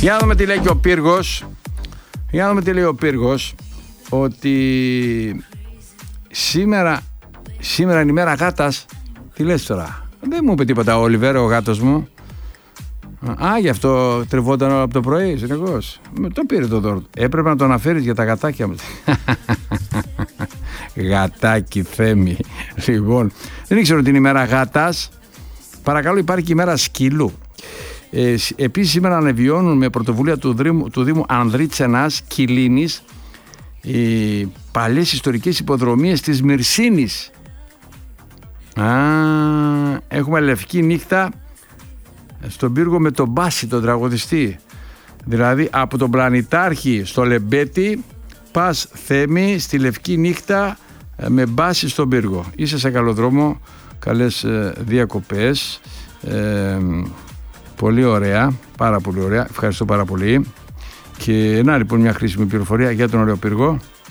Για να δούμε τι λέει και ο Πύργος. Για να δούμε τι λέει ο Πύργος. Ότι σήμερα είναι η μέρα γάτας. Τι λες τώρα? Δεν μου είπε τίποτα ο Ολιβέρ, ο γάτος μου. Α, γι' αυτό τριβόταν όλο από το πρωί, συνεχώς. Το πήρε το δώρο. Έπρεπε να το αναφέρεις για τα γατάκια μου. Γατάκι Θέμη. Λοιπόν, δεν ήξερα ότι είναι η μέρα γάτας. Παρακαλώ, υπάρχει και η μέρα σκύλου. Επίσης σήμερα ανεβιώνουν με πρωτοβουλία του Δήμου Ανδρίτσενας Κιλίνης οι παλιές ιστορικές υποδρομίες της Μυρσίνης. Έχουμε λευκή νύχτα στον πύργο με τον Μπάση, τον τραγουδιστή. Δηλαδή από τον Πλανητάρχη στο Λεμπέτη πας Θέμη στη λευκή νύχτα με Μπάση στον πύργο. Είσαι σε καλό δρόμο, καλές διακοπές. Πολύ ωραία, πάρα πολύ ωραία. Ευχαριστώ πάρα πολύ. Και να λοιπόν μια χρήσιμη πληροφορία για τον ωραίο πύργο.